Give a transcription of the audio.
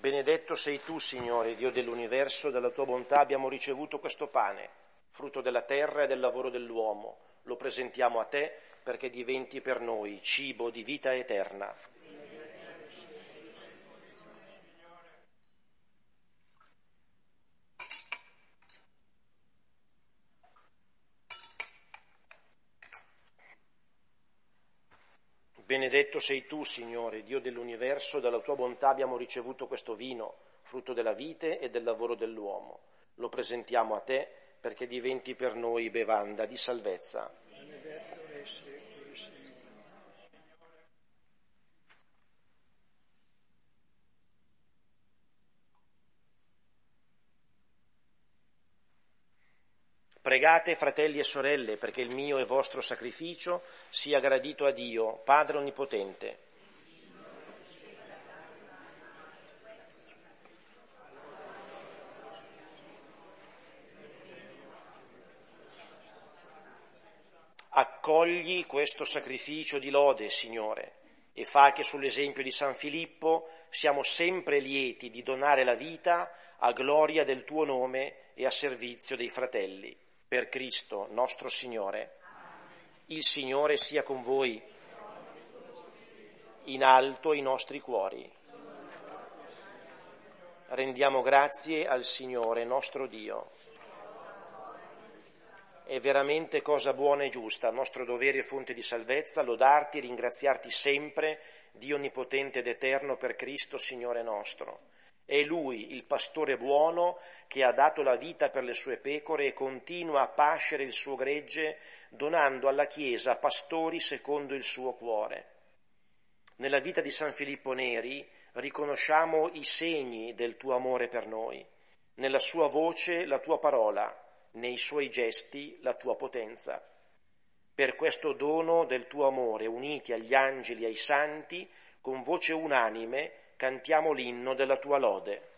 Benedetto sei tu, Signore, Dio dell'universo, dalla tua bontà abbiamo ricevuto questo pane, frutto della terra e del lavoro dell'uomo. Lo presentiamo a te perché diventi per noi cibo di vita eterna. Benedetto sei tu, Signore, Dio dell'universo, dalla tua bontà abbiamo ricevuto questo vino, frutto della vite e del lavoro dell'uomo. Lo presentiamo a te perché diventi per noi bevanda di salvezza. Pregate, fratelli e sorelle, perché il mio e vostro sacrificio sia gradito a Dio, Padre Onnipotente. Accogli questo sacrificio di lode, Signore, e fa che sull'esempio di San Filippo siamo sempre lieti di donare la vita a gloria del tuo nome e a servizio dei fratelli. Per Cristo nostro Signore. Il Signore sia con voi. In alto i nostri cuori. Rendiamo grazie al Signore nostro Dio. È veramente cosa buona e giusta, nostro dovere e fonte di salvezza, lodarti e ringraziarti sempre, Dio onnipotente ed eterno, per Cristo Signore nostro. È Lui, il pastore buono, che ha dato la vita per le sue pecore e continua a pascere il suo gregge, donando alla Chiesa pastori secondo il suo cuore. Nella vita di San Filippo Neri riconosciamo i segni del tuo amore per noi, nella sua voce la tua parola, nei suoi gesti la tua potenza. Per questo dono del tuo amore, uniti agli angeli e ai santi, con voce unanime cantiamo l'inno della tua lode.